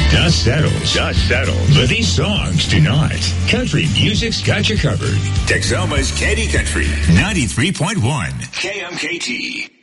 Dust settles. But these songs do not. Country music's got you covered. Texoma's Candy Country, 93.1 KMKT.